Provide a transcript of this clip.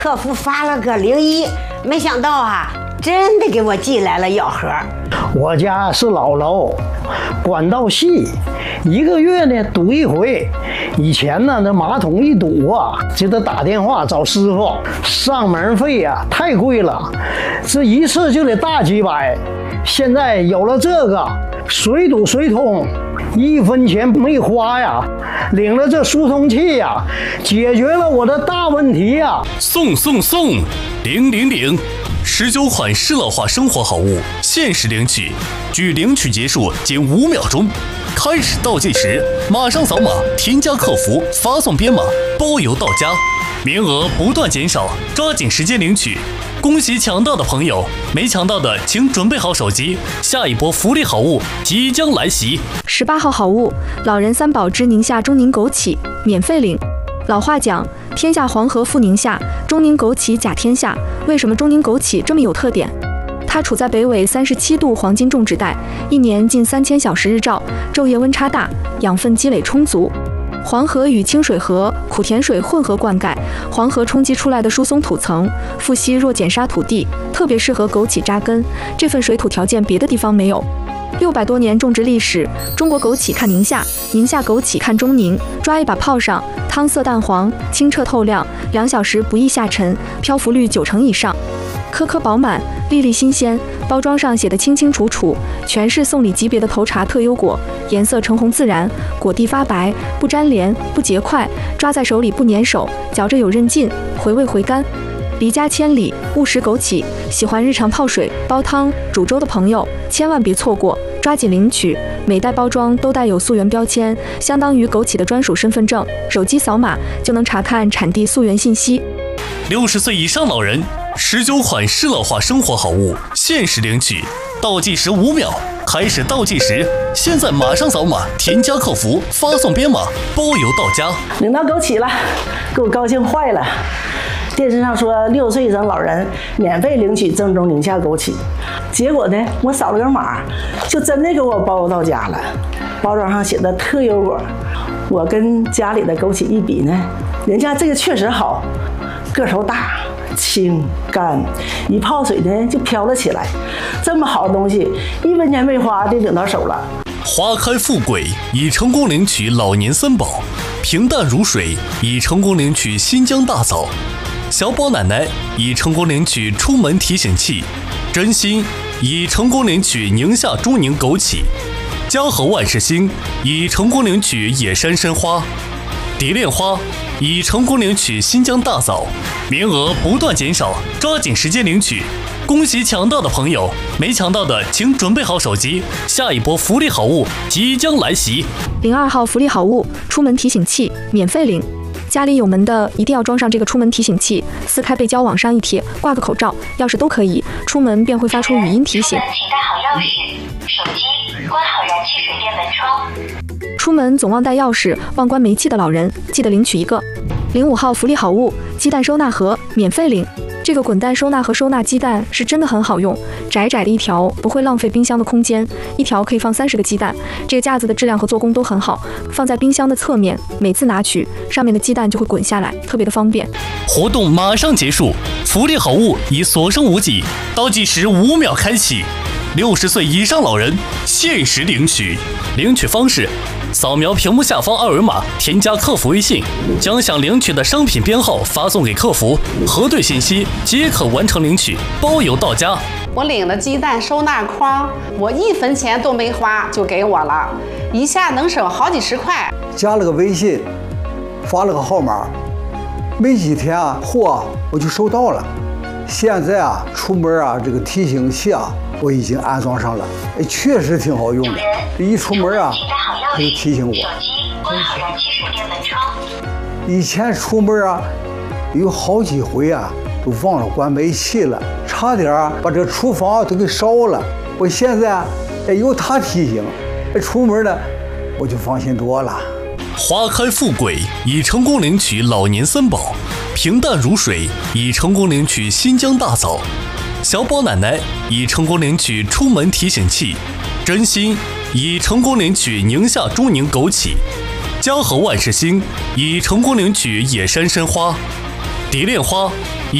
客服发了个01，没想到真的给我寄来了药盒。 我家是老楼，管道细，1个月呢堵一回。以前呢，那马桶一堵就得打电话找师傅，上门费太贵了，这一次就得大几百。现在有了这个，随堵随通，1分钱没花领了这疏通器解决了我的大问题送000 19款适老化生活好物限时领取，距领取结束仅5秒钟。开始倒计时，马上扫码添加客服，发送编码，包邮到家，名额不断减少，抓紧时间领取。恭喜抢到的朋友，没抢到的请准备好手机，下一波福利好物即将来袭。 18号好物，老人3宝之宁夏中宁枸杞，免费领。老话讲，天下黄河复宁夏，中宁枸杞甲天下。为什么中宁枸杞这么有特点？它处在北纬37度黄金种植带，一年近3000小时日照，昼夜温差大，养分积累充足。黄河与清水河、苦甜水混合灌溉，黄河冲击出来的疏松土层，富硒弱碱沙土地，特别适合枸杞扎根。这份水土条件别的地方没有。600多年种植历史，中国枸杞看宁夏，宁夏枸杞看中宁。抓一把泡上，汤色淡黄，清澈透亮，2小时不易下沉，漂浮率90%以上，颗颗饱满，粒粒新鲜。包装上写的清清楚楚，全是送礼级别的头茶特优果，颜色橙红自然，果蒂发白，不粘连，不结块，抓在手里不粘手，嚼着有韧劲，回味回甘。离家千里，勿食枸杞。喜欢日常泡水、煲汤、煮粥的朋友，千万别错过，抓紧领取。每袋包装都带有溯源标签，相当于枸杞的专属身份证，手机扫码就能查看产地溯源信息。 60岁以上老人，19款适老化生活好物限时领取，倒计时5秒，开始倒计时，现在马上扫码添加客服，发送编码，包邮到家。 领到枸杞了，给我高兴坏了。电视上说60岁以上老人免费领取正宗宁夏枸杞，结果呢，我扫了个码，就真的给我包邮到家了。包装上写的特优果，我跟家里的枸杞一比呢，人家这个确实好，个头大。清干，一泡水呢就飘了起来，这么好的东西，1分钱没花就领到手了。 花开富贵，已成功领取老年3宝；平淡如水，已成功领取新疆大枣；小宝奶奶已成功领取出门提醒器；真心已成功领取宁夏中宁枸杞；嘉禾万事兴已成功领取野山参花；蝶恋花已成功领取新疆大枣，名额不断减少，抓紧时间领取。恭喜抢到的朋友，没抢到的请准备好手机，下一波福利好物即将来袭。 02号福利好物，出门提醒器，免费领。家里有门的一定要装上这个出门提醒器，撕开背胶往上一贴，挂个口罩、钥匙都可以，出门便会发出语音提醒。 请带好钥匙、手机，关好燃气水电门窗。 出门总忘带钥匙、忘关煤气的老人，记得领取一个。05号福利好物，鸡蛋收纳盒，免费领。这个滚蛋收纳盒收纳鸡蛋是真的很好用，窄窄的一条不会浪费冰箱的空间，一条可以放30个鸡蛋。这个架子的质量和做工都很好，放在冰箱的侧面，每次拿取上面的鸡蛋就会滚下来，特别的方便。 活动马上结束，福利好物已所剩无几，倒计时5秒开启。60岁以上老人限时领取，领取方式：扫描屏幕下方2维码，添加客服微信，将想领取的商品编号发送给客服，核对信息即可完成领取，包邮到家。 我领了鸡蛋收纳筐，我1分钱都没花就给我了，一下能省好几十块。 加了个微信，发了个号码，没几天货我就收到了。现在出门这个提醒器我已经安装上了，确实挺好用的。一出门它就提醒我。 手机关好燃气水电门窗。 以前出门有好几回都忘了关煤气了，差点把这厨房都给烧了。我现在有它提醒，出门呢我就放心多了。 花开富贵已成功领取老年3宝，平淡如水已成功领取新疆大枣，小宝奶奶已成功领取出门提醒器，真心已成功领取宁夏中宁枸杞，嘉禾万事兴已成功领取野山参花， 蝶恋花